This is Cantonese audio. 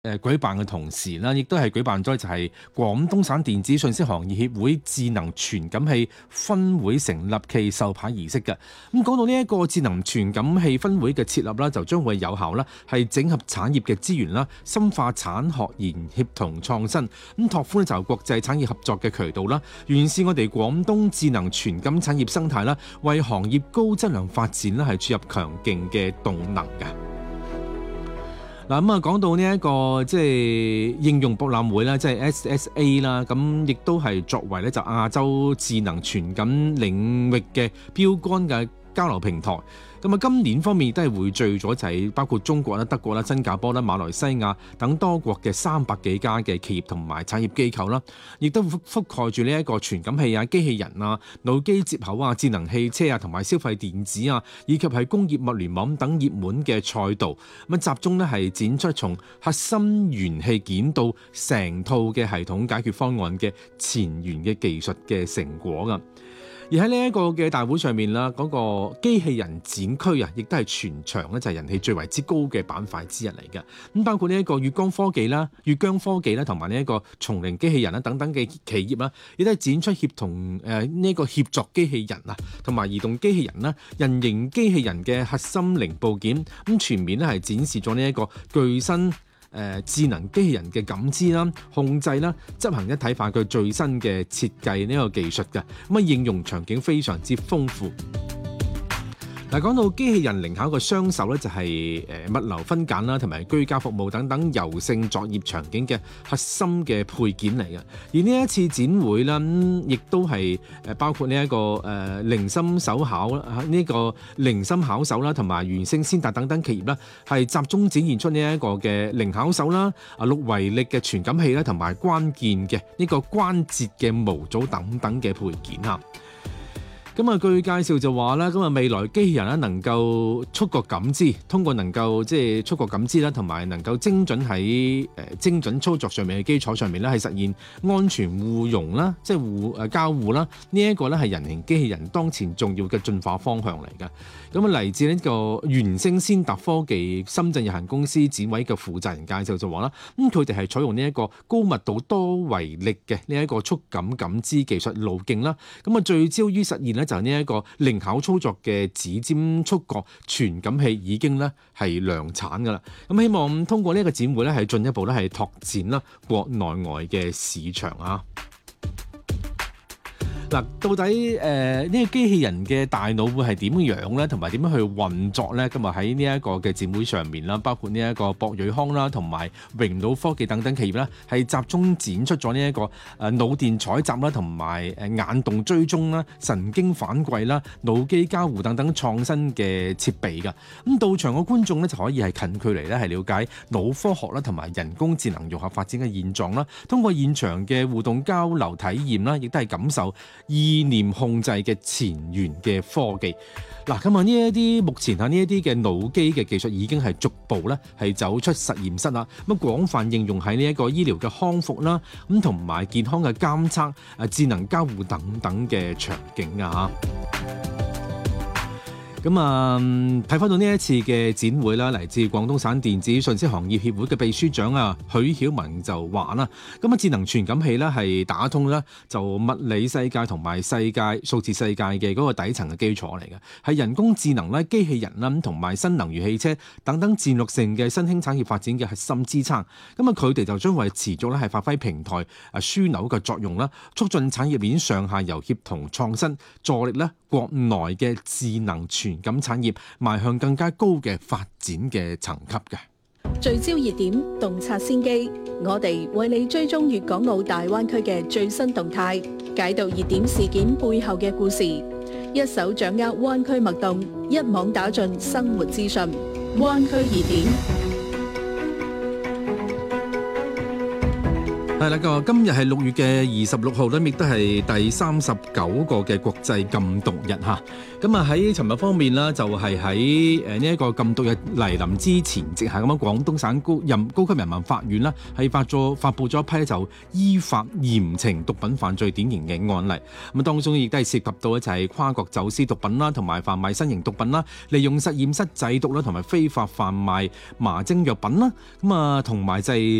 舉辦嘅同時啦，亦都係舉辦咗就係廣東省電子信息行業協會智能傳感器分會成立暨授牌儀式嘅。咁講到呢一個智能傳感器分會嘅設立啦，就將會有效啦，係整合產業嘅資源啦，深化產學研協同創新，咁拓寬就國際產業合作嘅渠道啦，完善我哋廣東智能傳感產業生態啦，為行業高質量發展啦係注入強勁嘅動能嘅。嗱咁啊，講到呢一個即係應用博覽會啦，即係 SSA 啦，咁亦都係作為咧就亞洲智能傳感領域嘅標杆嘅交流平台。咁啊，今年方面亦都係匯聚咗就係包括中國啦、德國啦、新加坡啦、馬來西亞等多國嘅300幾家嘅企業同埋產業機構啦，亦都覆蓋住呢一個傳感器啊、機器人啊、腦機接口啊、智能汽車啊同埋消費電子啊，以及係工業物聯網等熱門嘅賽道，咁集中咧係展出從核心元器件到成套嘅系統解決方案嘅前沿嘅技術嘅成果噶。而喺呢一個嘅大會上面啦，嗰個機器人展區啊，亦都係全場咧就係人氣最為之高嘅板塊之一嚟嘅。咁包括呢一個粵江科技啦、同埋呢一個松陵機器人啦等等嘅企業啦，亦都係展出協同呢一個協作機器人啊，同埋移動機器人啦、人形機器人嘅核心零部件，咁全面咧係展示咗呢一個具身智能機器人嘅感知啦、控制啦、執行一體化嘅最新嘅設計呢個技術嘅，咁啊應用場景非常之豐富。嗱，講到機器人靈巧嘅雙手咧，就係物流分揀啦，同埋居家服務等等柔性作業場景嘅核心嘅配件嚟嘅。而呢一次展會啦，亦都係包括呢一個靈心手巧啦，呢個靈心巧手啦，同埋原星先達等等企業啦，係集中展現出呢一個嘅靈巧手啦、6維力嘅傳感器啦，同埋關鍵嘅呢個關節嘅模組等等嘅配件啊。咁啊，據介紹就話啦，咁啊未來機器人咧能夠觸覺感知，通過能夠即係觸覺感知啦，同埋能夠精準喺精準操作上面嘅基礎上面咧，係實現安全互融啦，即係交互啦。呢一個咧係人形機器人當前重要嘅進化方向嚟嘅。咁啊，嚟自呢個原星先達科技深圳有限公司展位嘅負責人介紹就話啦，咁佢哋係採用呢一個高密度多維力嘅呢一個觸感感知技術路徑啦。咁啊，聚焦於實現咧就係呢一個靈巧操作嘅指尖觸覺傳感器已經咧係量產噶啦。咁希望通過呢一個展會咧係進一步咧係拓展啦國內外嘅市場啊。嗱，到底呢個機器人嘅大腦會係點樣咧，同埋點樣去運作咧？今日喺呢一個嘅展會上面啦，包括呢一個博瑞康啦，同埋榮腦科技等等企業啦，係集中展出咗呢一個腦電採集啦，同埋眼動追蹤啦、神經反饋啦、腦機交互等等創新嘅設備㗎。咁到場嘅觀眾咧就可以係近距離咧係了解腦科學啦，同埋人工智能融合發展嘅現狀啦。通過現場嘅互動交流體驗啦，亦都係感受意念控制嘅前沿嘅科技。嗱，咁啊呢一啲目前呢一啲嘅腦機嘅技術已經係逐步咧係走出實驗室啦，咁廣泛應用喺呢一個醫療嘅康復啦，咁同埋健康嘅監測、智能交互等等嘅場景啊。咁啊，睇翻到呢一次嘅展會啦，嚟自廣東省電子信息行業協會嘅秘書長啊許曉文就話啦，咁啊智能傳感器咧係打通啦就物理世界同埋世界數字世界嘅嗰個底層嘅基礎嚟嘅，係人工智能啦、機器人啦同埋新能源汽車等等戰略性嘅新興產業發展嘅核心支撐。咁啊，佢哋就將會持續咧係發揮平台樞紐嘅作用啦，促進產業鏈上下游協同創新，助力咧國內嘅智能傳感產業邁向更加高嘅發展嘅層級嘅。 聚焦熱點，洞察先機，我哋為你追蹤粵港澳大灣區嘅最新動態，解讀熱點事件背後嘅故事，一手掌握灣區脈動，一網打盡生活資訊。灣區熱點。 係啦，今日係6月嘅26號咧，亦都係第39個嘅國際禁毒日嚇。咁啊喺尋日方面啦，就係喺呢一個禁毒日嚟臨之前夕下咁樣，廣東省高級人民法院啦係發布咗一批咧就依法嚴懲毒品犯罪典型嘅案例。咁當中亦都係涉及到咧就係跨國走私毒品啦，同埋販賣新型毒品啦，利用實驗室製毒啦，同埋非法販賣麻精藥品啦。咁啊同埋就係